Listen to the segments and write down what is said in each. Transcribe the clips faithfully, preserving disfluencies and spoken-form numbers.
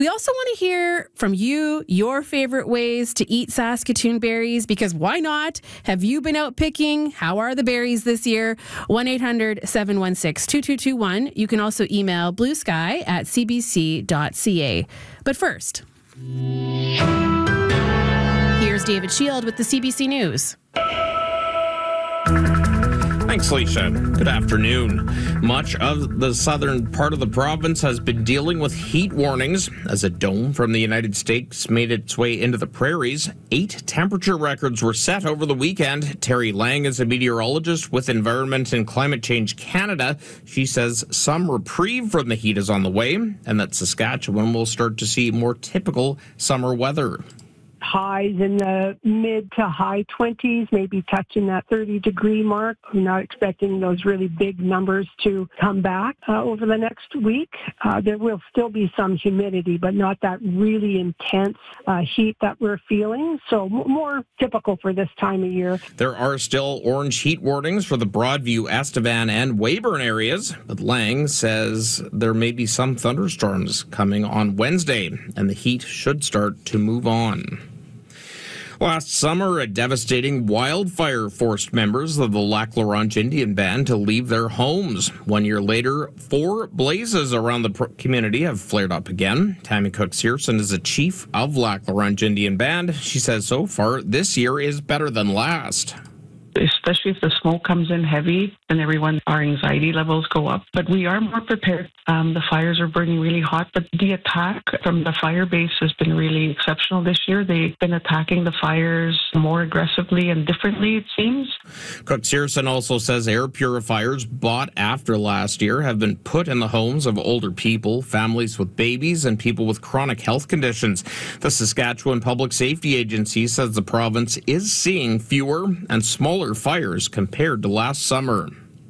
We also want to hear from you, your favorite ways to eat Saskatoon berries, because why not? Have you been out picking? How are the berries this year? one eight hundred seven one six two two two one. You can also email bluesky at c b c dot c a. But first, here's David Shield with the C B C News. Thanks, Alicia. Good afternoon. Much of the southern part of the province has been dealing with heat warnings as a dome from the United States made its way into the prairies. Eight temperature records were set over the weekend. Terry Lang is a meteorologist with Environment and Climate Change Canada. She says some reprieve from the heat is on the way and that Saskatchewan will start to see more typical summer weather. Highs in the mid to high twenties, maybe touching that thirty degree mark. I'm not expecting those really big numbers to come back uh, over the next week. Uh, there will still be some humidity, but not that really intense uh, heat that we're feeling. So m- more typical for this time of year. There are still orange heat warnings for the Broadview, Estevan, and Weyburn areas, but Lang says there may be some thunderstorms coming on Wednesday, and the heat should start to move on. Last summer, a devastating wildfire forced members of the Lac La Ronge Indian Band to leave their homes. One year later, four blazes around the pro- community have flared up again. Tammy Cook-Searson is the chief of Lac La Ronge Indian Band. She says so far, this year is better than last. Especially if the smoke comes in heavy, then everyone, our anxiety levels go up. But we are more prepared. Um, the fires are burning really hot, but the attack from the fire base has been really exceptional this year. They've been attacking the fires more aggressively and differently, it seems. Cook-Searson also says air purifiers bought after last year have been put in the homes of older people, families with babies, and people with chronic health conditions. The Saskatchewan Public Safety Agency says the province is seeing fewer and smaller fires compared to last summer.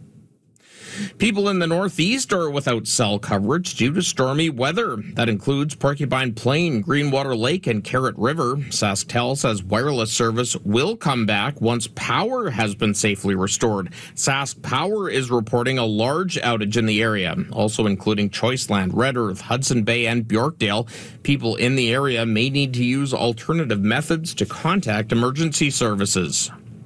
People in the Northeast are without cell coverage due to stormy weather. That includes Porcupine Plain, Greenwater Lake, and Carrot River. SaskTel says wireless service will come back once power has been safely restored. Sask Power is reporting a large outage in the area, also including Choiceland, Red Earth, Hudson Bay, and Bjorkdale. People in the area may need to use alternative methods to contact emergency services.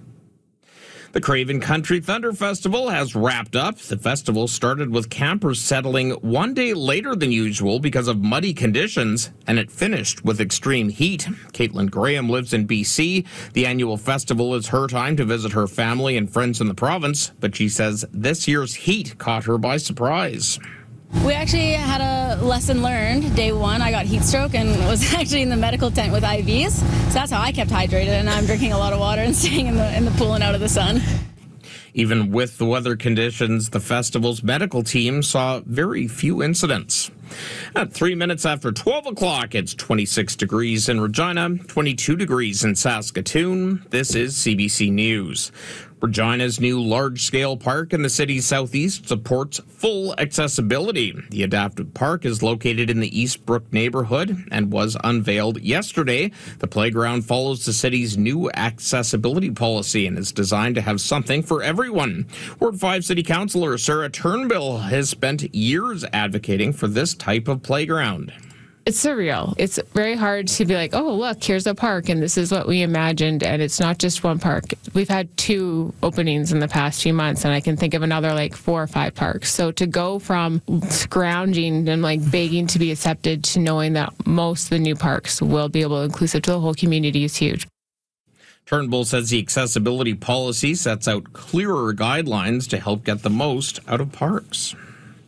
The Craven Country Thunder Festival has wrapped up. The festival started with campers settling one day later than usual because of muddy conditions, and it finished with extreme heat. Caitlin Graham lives in B C. The annual festival is her time to visit her family and friends in the province, but she says this year's heat caught her by surprise. We actually had a lesson learned. Day one, I got heat stroke and was actually in the medical tent with I Vs. So that's how I kept hydrated, and I'm drinking a lot of water and staying in the in the pool and out of the sun. Even with the weather conditions, the festival's medical team saw very few incidents. At three minutes after twelve o'clock, it's twenty-six degrees in Regina, twenty-two degrees in Saskatoon. This is C B C News. Regina's new large-scale park in the city's southeast supports full accessibility. The adaptive park is located in the Eastbrook neighborhood and was unveiled yesterday. The playground follows the city's new accessibility policy and is designed to have something for everyone. Ward five City Councillor Sarah Turnbull has spent years advocating for this type of playground. It's surreal. It's very hard to be like, oh, look, here's a park, and this is what we imagined, and it's not just one park. We've had two openings in the past few months, and I can think of another like four or five parks. So to go from scrounging and like begging to be accepted to knowing that most of the new parks will be able to inclusive to the whole community is huge. Turnbull says the accessibility policy sets out clearer guidelines to help get the most out of parks.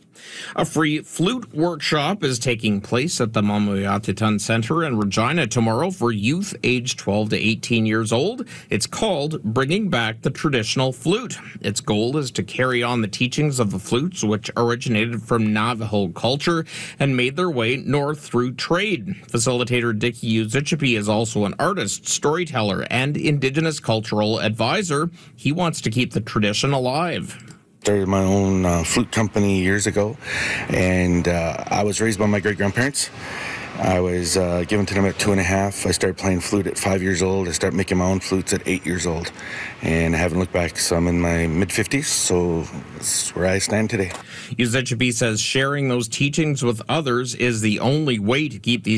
A free flute workshop is taking place at the Mamoyatitan Center in Regina tomorrow for youth aged twelve to eighteen years old. It's called Bringing Back the Traditional Flute. Its goal is to carry on the teachings of the flutes, which originated from Navajo culture and made their way north through trade. Facilitator Dickie Uzichipi is also an artist, storyteller, and Indigenous cultural advisor. He wants to keep the tradition alive. Started my own uh, flute company years ago, and uh, I was raised by my great-grandparents, I was uh, given to them at two and a half. I started playing flute at five years old. I started making my own flutes at eight years old. And I haven't looked back, so I'm in my mid-fifties, so that's where I stand today. Uzechapi says sharing those teachings with others is the only way to keep these